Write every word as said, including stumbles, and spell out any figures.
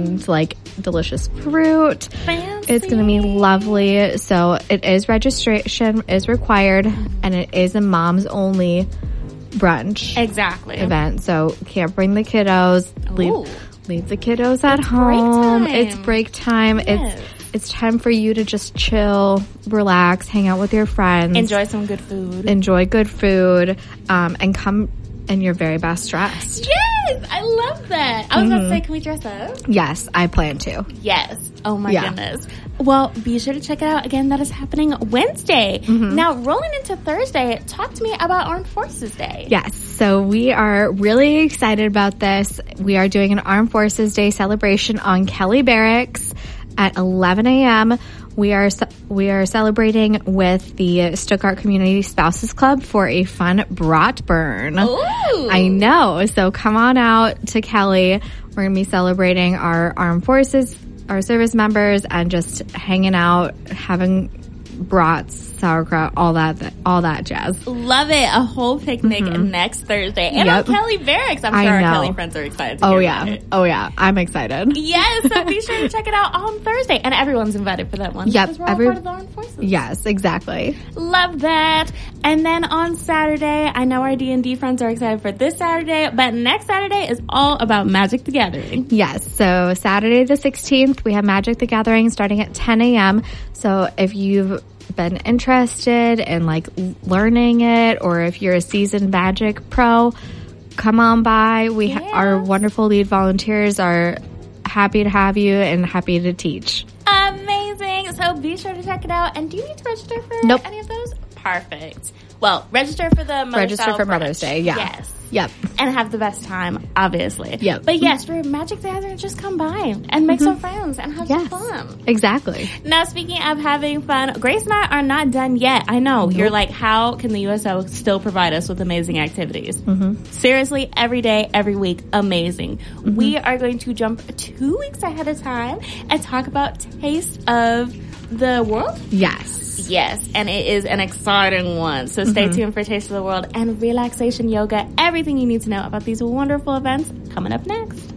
and like delicious fruit. Fancy. It's going to be lovely. So it is registration is required, and it is a moms only brunch Exactly. event. So can't bring the kiddos. Leave, Ooh. leave the kiddos at It's home. break time. It's break time. Yes. It's it's time for you to just chill, relax, hang out with your friends. Enjoy some good food. Enjoy good food, um, and come in your very best dressed. Yes, I love that. I was Mm-hmm. about to say, can we dress up? Yes, I plan to. Yes. Oh my Yeah. goodness. Well, be sure to check it out. Again, that is happening Wednesday. Mm-hmm. Now, rolling into Thursday, talk to me about Armed Forces Day. Yes, so we are really excited about this. We are doing an Armed Forces Day celebration on Kelly Barracks at eleven a.m. We are ce- we are celebrating with the Stuttgart Community Spouses Club for a fun brat burn. Ooh. I know. So come on out to Kelly. We're going to be celebrating our armed forces, our service members, and just hanging out, having brats, sauerkraut, all that, all that jazz. Love it. A whole picnic next Thursday. And Yep. on Kelly Barracks. I'm I sure our know. Kelly friends are excited to Oh hear yeah. about it. Oh yeah. I'm excited. Yes, so be sure to check it out on Thursday. And everyone's invited for that one. Yep, Because we're every- all part of the Armed Forces. Yes, exactly. Love that. And then on Saturday, I know our D and D friends are excited for this Saturday, but next Saturday is all about Magic the Gathering. Yes. So Saturday the sixteenth, we have Magic the Gathering starting at ten a.m. So if you've been interested in like learning it, or if you're a seasoned Magic pro, come on by. We ha- Yes. our wonderful lead volunteers are happy to have you and happy to teach. Amazing. So be sure to check it out. And do you need to register for Nope. any of those? Perfect. Well, register for the Mother's Register Style for brunch. Mother's Day. Yeah. Yes. Yep. And have the best time, obviously. Yep. But yes, for Magic the Gathering, just come by and make some friends and have Yes. some fun. Exactly. Now, speaking of having fun, Grace and I are not done yet. I know. You're like, how can the U S O still provide us with amazing activities? Mm-hmm. Seriously, every day, every week, amazing. Mm-hmm. We are going to jump two weeks ahead of time and talk about Taste of the World. Yes. Yes, and it is an exciting one. So stay Mm-hmm. tuned for Taste of the World and relaxation yoga. Everything you need to know about these wonderful events coming up next.